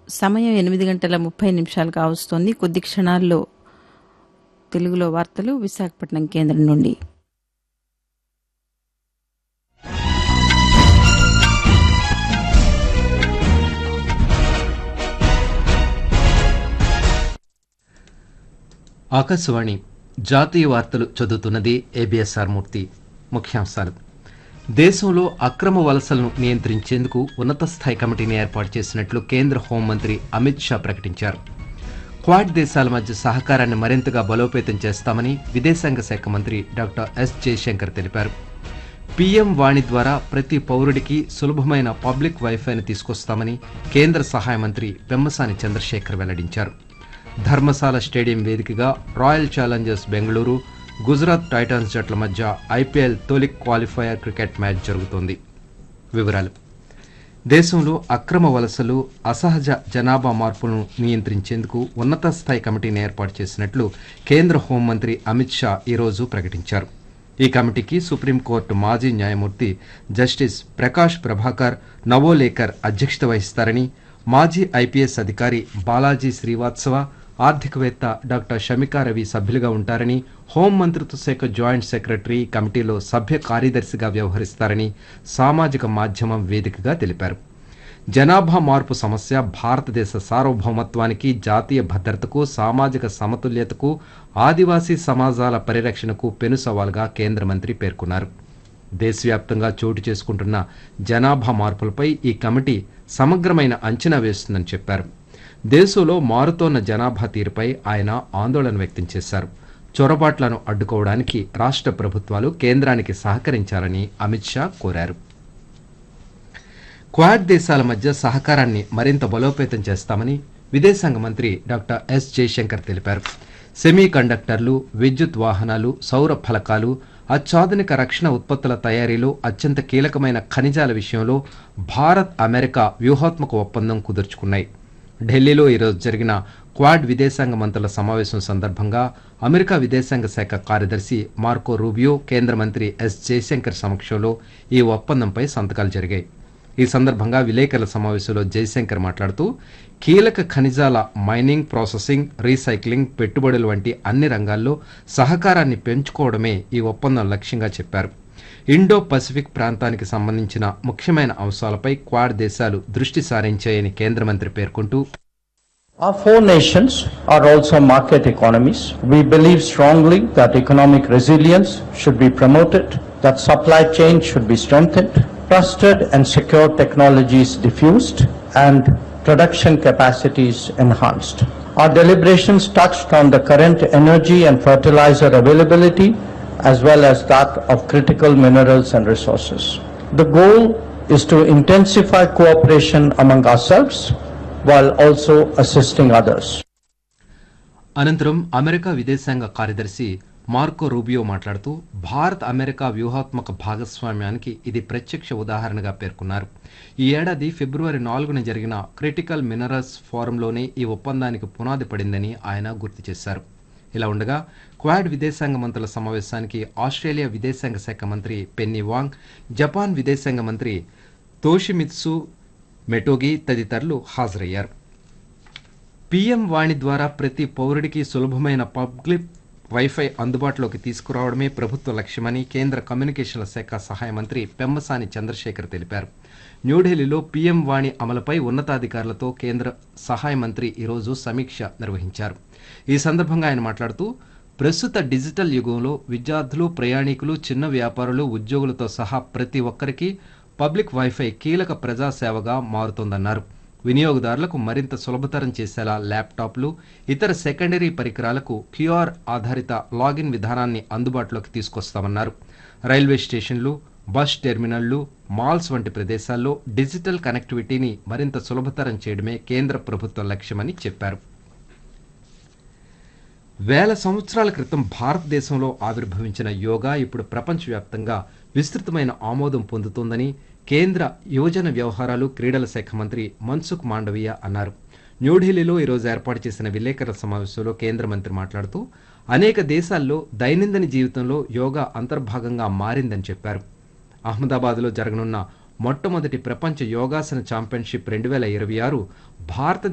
సమయం 8:30 కావస్తోంది. కొద్ది క్షణాల్లో తెలుగులో వార్తలు విశాఖపట్నం కేంద్రం నుండి. ఆకాశవాణి జాతీయ వార్తలు చదువుతున్నది ఏబిఎస్ఆర్ మూర్తి. ముఖ్యాంశాలు: దేశంలో అక్రమ వలసలను నియంత్రించేందుకు ఉన్నత స్థాయి కమిటీని ఏర్పాటు చేసినట్లు కేంద్ర హోంమంత్రి అమిత్ షా ప్రకటించారు. క్వాడ్ దేశాల మధ్య సహకారాన్ని మరింతగా బలోపేతం చేస్తామని విదేశాంగ శాఖ మంత్రి డాక్టర్ ఎస్ జయశంకర్ తెలిపారు. పీఎం వాణి ద్వారా ప్రతి పౌరుడికి సులభమైన పబ్లిక్ వైఫైని తీసుకొస్తామని కేంద్ర సహాయ మంత్రి పెమ్మసాని చంద్రశేఖర్ వెల్లడించారు. ధర్మశాల స్టేడియం వేదికగా royal Challengers Bengaluru, Gujarat Titans జట్ల మధ్య ఐపీఎల్ తొలి క్వాలిఫైయర్ క్రికెట్ మ్యాచ్ జరుగుతోంది. వివరాలు: దేశంలో అక్రమ వలసలు, అసహజ జనాభా మార్పులను నియంత్రించేందుకు ఉన్నత స్థాయి కమిటీని ఏర్పాటు చేసినట్లు కేంద్ర హోంమంత్రి అమిత్ షా ఈరోజు ప్రకటించారు. ఈ కమిటీకి సుప్రీంకోర్టు మాజీ న్యాయమూర్తి జస్టిస్ ప్రకాష్ ప్రభాకర్ నవోలేకర్ అధ్యక్షత వహిస్తారని, మాజీ ఐపీఎస్ అధికారి బాలాజీ శ్రీవాత్సవ, ఆర్థికవేత్త డాక్టర్ షమికా రవి సభ్యులుగా ఉంటారని, హోంమంత్రిత్వ శాఖ జాయింట్ సెక్రటరీ కమిటీలో సభ్య కార్యదర్శిగా వ్యవహరిస్తారని సామాజిక మాధ్యమం వేదికగా తెలిపారు. జనాభా మార్పు సమస్య భారతదేశ సార్వభౌమత్వానికి, జాతీయ భద్రతకు, సామాజిక సమతుల్యతకు, ఆదివాసీ సమాజాల పరిరక్షణకు పెను సవాల్గా కేంద్ర మంత్రి పేర్కొన్నారు. దేశవ్యాప్తంగా చోటు చేసుకుంటున్న జనాభా మార్పులపై ఈ కమిటీ సమగ్రమైన అంచనా వేస్తుందని చెప్పారు. దేశంలో మారుతోన్న జనాభా తీరుపై ఆయన ఆందోళన వ్యక్తం చేశారు. చొరబాట్లను అడ్డుకోవడానికి రాష్ట్ర ప్రభుత్వాలు కేంద్రానికి సహకరించాలని అమిత్ షా కోరారు. క్వాడ్ దేశాల మధ్య సహకారాన్ని మరింత బలోపేతం చేస్తామని విదేశాంగ మంత్రి డాక్టర్ ఎస్ జయశంకర్ తెలిపారు. సెమీ కండక్టర్లు, విద్యుత్ వాహనాలు, సౌర ఫలకాలు, అత్యాధునిక రక్షణ ఉత్పత్తుల తయారీలో అత్యంత కీలకమైన ఖనిజాల విషయంలో భారత్, అమెరికా వ్యూహాత్మక ఒప్పందం కుదుర్చుకున్నాయి. ఢిల్లీలో ఈరోజు జరిగిన క్వాడ్ విదేశాంగ మంత్రుల సమావేశం సందర్భంగా అమెరికా విదేశాంగ శాఖ కార్యదర్శి మార్కో రూబియో, కేంద్ర మంత్రి ఎస్ జయశంకర్ సమక్షంలో ఈ ఒప్పందంపై సంతకాలు జరిగాయి. ఈ సందర్భంగా విలేకరుల సమావేశంలో జయశంకర్ మాట్లాడుతూ, కీలక ఖనిజాల మైనింగ్, ప్రాసెసింగ్, రీసైక్లింగ్, పెట్టుబడులు వంటి అన్ని రంగాల్లో సహకారాన్ని పెంచుకోవడమే ఈ ఒప్పందం లక్ష్యంగా చెప్పారు. ఇండో పసిఫిక్ ప్రాంతానికి సంబంధించిన ముఖ్యమైన అంశాలపై క్వాడ్ దేశాలు దృష్టి సారించాయని కేంద్ర మంత్రి పేర్కొంటూ, Our four nations are also market economies. We believe strongly that economic resilience should be promoted, that supply chain should be strengthened, trusted and secure technologies diffused, and production capacities enhanced. Our deliberations touched on the current energy and fertilizer availability as well as that of critical minerals and resources. The goal is to intensify cooperation among ourselves while also assisting others. అనంతరం America విదేశాంగ కార్యదర్శి Marco Rubio మాట్లాడుతూ, Bharat America వ్యూహాత్మక భాగస్వామ్యానికి ఇది ప్రత్యక్ష ఉదాహరణగా పేర్కొన్నారు. ఈ ఏడాది ఫిబ్రవరి 4న జరిగిన క్రిటికల్ మినరల్స్ ఫోరంలోనే ఈ ఒప్పందానికి పునాది పడిందని ఆయన గుర్తు చేశారు. ఇలా ఉండగా క్వాడ్ విదేశాంగ మంత్రుల సమావేశానికి ఆస్ట్రేలియా విదేశాంగ శాఖ మంత్రి పెన్నీ వాంగ్, జపాన్ విదేశాంగ మంత్రి తోషిమిత్సు మెటోగి తదితరులు హాజరయ్యారు. పీఎం వాణి ద్వారా ప్రతి పౌరుడికి సులభమైన పబ్లిక్ వైఫై అందుబాటులోకి తీసుకురావడమే ప్రభుత్వ లక్ష్యమని కేంద్ర కమ్యూనికేషన్ల శాఖ సహాయ మంత్రి పెమ్మసాని చంద్రశేఖర్ తెలిపారు. న్యూఢిల్లీలో పీఎం వాణి అమలుపై ఉన్నతాధికారులతో కేంద్ర సహాయ మంత్రి ఈరోజు సమీక్ష నిర్వహించారు. ఈ సందర్భంగా ఆయన మాట్లాడుతూ, ప్రస్తుత డిజిటల్ యుగంలో విద్యార్థులు, ప్రయాణికులు, చిన్న వ్యాపారులు, ఉద్యోగులతో సహా ప్రతి ఒక్కరికి పబ్లిక్ వైఫై కీలక ప్రజాసేవగా మారుతోందన్నారు. వినియోగదారులకు మరింత సులభతరం చేసేలా ల్యాప్టాప్లు, ఇతర సెకండరీ పరికరాలకు క్యూఆర్ ఆధారిత లాగిన్ విధానాన్ని అందుబాటులోకి తీసుకొస్తామన్నారు. రైల్వే స్టేషన్లు, బస్ టెర్మినళ్లు, మాల్స్ వంటి ప్రదేశాల్లో డిజిటల్ కనెక్టివిటీని మరింత సులభతరం చేయడమే కేంద్ర ప్రభుత్వ లక్ష్యమని చెప్పారు. వేల సంవత్సరాల క్రితం భారతదేశంలో ఆవిర్భవించిన యోగా ఇప్పుడు ప్రపంచవ్యాప్తంగా విస్తృతమైన ఆమోదం పొందుతోందని కేంద్ర యువజన వ్యవహారాలు, క్రీడల శాఖ మంత్రి మన్సుఖ్ మాండవీయ అన్నారు. న్యూఢిల్లీలో ఈరోజు ఏర్పాటు చేసిన విలేకరుల సమావేశంలో కేంద్ర మంత్రి మాట్లాడుతూ, అనేక దేశాల్లో దైనందిన జీవితంలో యోగా అంతర్భాగంగా మారిందని చెప్పారు. అహ్మదాబాద్లో జరగనున్న మొట్టమొదటి ప్రపంచ యోగాసన ఛాంపియన్షిప్ 2026 భారత